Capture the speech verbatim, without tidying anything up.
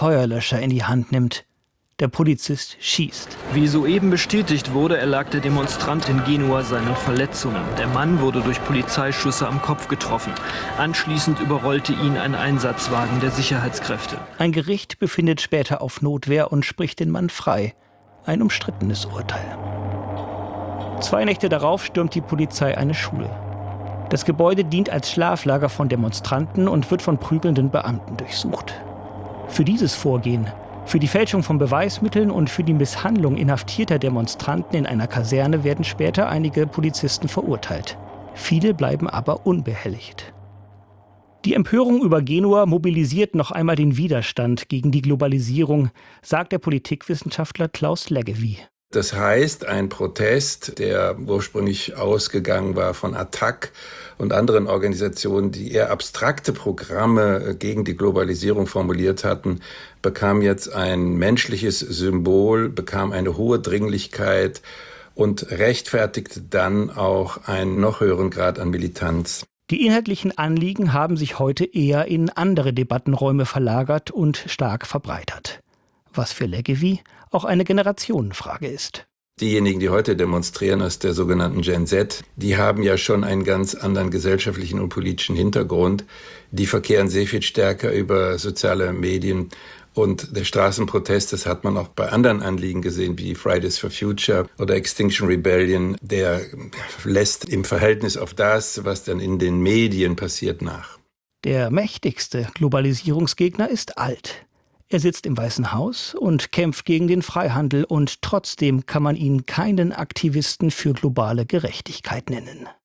Feuerlöscher in die Hand nimmt. Der Polizist schießt. Wie soeben bestätigt wurde, erlag der Demonstrant in Genua seinen Verletzungen. Der Mann wurde durch Polizeischüsse am Kopf getroffen. Anschließend überrollte ihn ein Einsatzwagen der Sicherheitskräfte. Ein Gericht befindet später auf Notwehr und spricht den Mann frei. Ein umstrittenes Urteil. Zwei Nächte darauf stürmt die Polizei eine Schule. Das Gebäude dient als Schlaflager von Demonstranten und wird von prügelnden Beamten durchsucht. Für dieses Vorgehen, für die Fälschung von Beweismitteln und für die Misshandlung inhaftierter Demonstranten in einer Kaserne werden später einige Polizisten verurteilt. Viele bleiben aber unbehelligt. Die Empörung über Genua mobilisiert noch einmal den Widerstand gegen die Globalisierung, sagt der Politikwissenschaftler Klaus Leggevi. Das heißt, ein Protest, der ursprünglich ausgegangen war von Attac und anderen Organisationen, die eher abstrakte Programme gegen die Globalisierung formuliert hatten, bekam jetzt ein menschliches Symbol, bekam eine hohe Dringlichkeit und rechtfertigte dann auch einen noch höheren Grad an Militanz. Die inhaltlichen Anliegen haben sich heute eher in andere Debattenräume verlagert und stark verbreitert. Was für Leggevi auch eine Generationenfrage ist. Diejenigen, die heute demonstrieren aus der sogenannten Gen Z, die haben ja schon einen ganz anderen gesellschaftlichen und politischen Hintergrund. Die verkehren sehr viel stärker über soziale Medien. Und der Straßenprotest, das hat man auch bei anderen Anliegen gesehen, wie Fridays for Future oder Extinction Rebellion, der lässt im Verhältnis auf das, was dann in den Medien passiert, nach. Der mächtigste Globalisierungsgegner ist alt. Er sitzt im Weißen Haus und kämpft gegen den Freihandel und trotzdem kann man ihn keinen Aktivisten für globale Gerechtigkeit nennen.